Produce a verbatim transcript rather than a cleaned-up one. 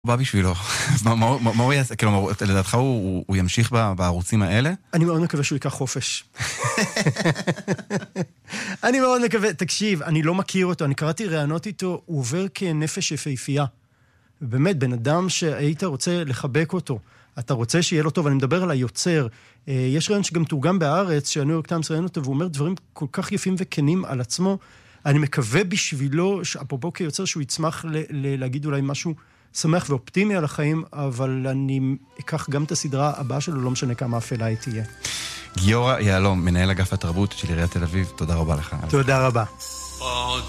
בא בשבילו. מה הוא יעשה? כאילו, לדעתך הוא ימשיך בערוצים האלה? אני מאוד מקווה שהוא ייקח חופש. אני מאוד מקווה, תקשיב, אני לא מכיר אותו, אני קראתי רעיונות איתו, הוא עובר כנפש יפהפייה. באמת, בן אדם שהיית רוצה לחבק אותו, אתה רוצה שיהיה לו טוב, אני מדבר על היוצר. יש רעיון שגם תורגם בארץ, שהניו יורק טיימס ראיין אותו, והוא אומר דברים כל כך יפים וכנים על עצמו. אני מקווה בשבילו, אפרופו כיוצר, שהוא יצמח להגיד אולי משהו שמח ואופטימי על החיים, אבל אני אקח גם את הסדרה הבאה שלו, לא משנה כמה אפלה היא תהיה. גיורא יהלום, מנהל אגף התרבות של עיריית תל אביב, תודה רבה לך. תודה רבה. עוד